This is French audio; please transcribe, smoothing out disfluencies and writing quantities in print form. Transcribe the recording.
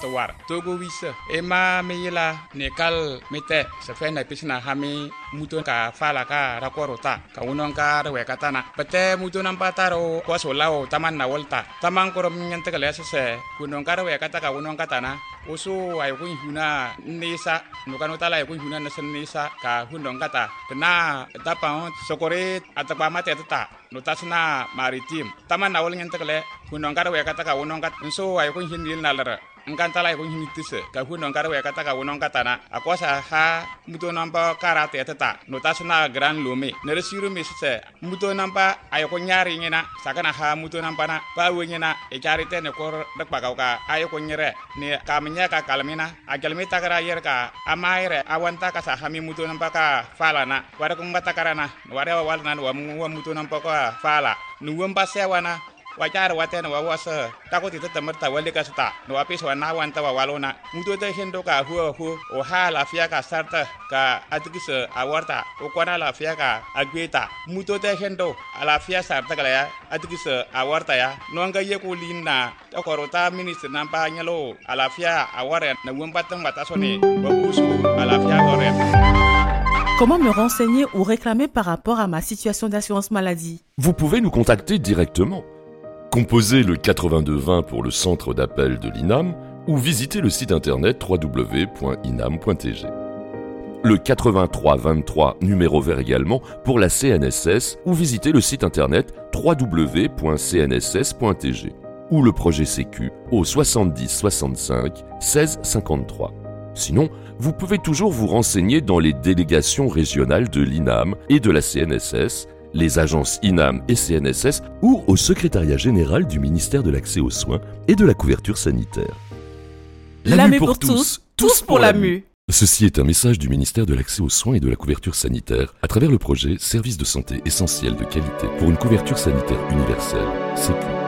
war togo wisa ema meyila nekal mete se fe na pisna hami muto ka fala ka rakorota ka unon ka rewe katana pete muto nampataro kwaso lao taman na volta taman korom nyante kale se kunon ka rewe kataka unon katana oso ay kun huna nisa no kanota la kun huna nasen nisa ka hunon kata na tapa sokore atapa mate tata no tasna maritim taman na wol nyante kale kunon ka rewe kataka unon kat so ay kun hindi nalara nganta la kun hindi tise ka hunon ka rewe kataka unon katana akwasa ha muto nampa karate tata no tasna gran lome ne resiru messe muto nampa ay ko nyari ngina sakana ha muto nampa na pa wenyina e charite ne kor dak pagauka ay ko nyere ne kamnya ka kalmina agalmi takara yer ka amaire awanta ka sa hami muto nampa ka fala na wara ko ngata karana wara wal nan wa muto nampa ka fala nuwam pasewana wajar watena wawasa takoti tatamarta wale kasta no apis wana wanta walona muto te hendo ka hu o ha la fia ka sarta ka atikisa awarta o kwana la fia ka agweta muto te hendo ala fia sarta kala ya atikisa awarta ya no anga ye ko linna takorota minister nampa nyalo ala fia aware na wumpatang batasone babusu ala fia gore. Comment me renseigner ou réclamer par rapport à ma situation d'assurance maladie? Vous pouvez nous contacter directement. Composez le 8220 pour le centre d'appel de l'INAM ou visitez le site internet www.inam.tg. Le 8323 numéro vert également pour la CNSS ou visitez le site internet www.cnss.tg ou le projet Sécu au 70 65 16 53. Sinon, vous pouvez toujours vous renseigner dans les délégations régionales de l'INAM et de la CNSS, les agences INAM et CNSS ou au secrétariat général du ministère de l'accès aux soins et de la couverture sanitaire. La MU pour tous, tous pour la MU. Ceci est un message du ministère de l'accès aux soins et de la couverture sanitaire à travers le projet Services de santé essentiels de qualité pour une couverture sanitaire universelle, Sécu.